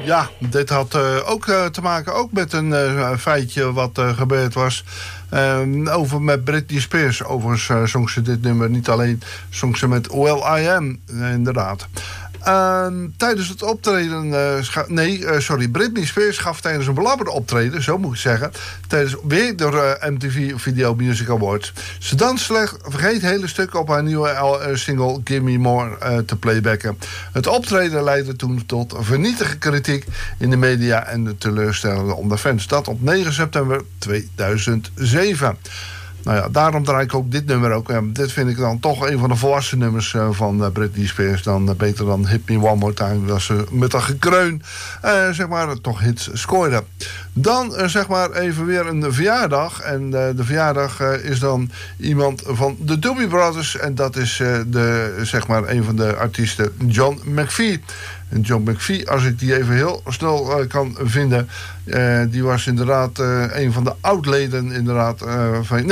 Ja, dit had ook te maken ook met een feitje wat gebeurd was. Over met Britney Spears. Overigens zong ze dit nummer niet alleen. Zong ze met Will I Am, inderdaad. Tijdens het optreden... Britney Spears gaf tijdens een belabberde optreden... zo moet ik zeggen... weer door MTV Video Music Awards. Ze danst slecht, vergeet hele stuk op haar nieuwe single Give Me More te playbacken. Het optreden leidde toen tot vernietigende kritiek in de media... en de teleurstelling onder fans. Dat op 9 september 2007. Nou ja, daarom draai ik ook dit nummer ook. Dit vind ik dan toch een van de volwassen nummers van Britney Spears. Dan beter dan Hit Me One More Time. Dat ze met dat gekreun, zeg maar, toch hits scoorde. Dan, zeg maar, even weer een verjaardag. En de verjaardag is dan iemand van de Doobie Brothers. En dat is zeg maar, een van de artiesten, John McVie. En John McVie, als ik die even heel snel kan vinden... die was inderdaad een van de oudleden inderdaad van...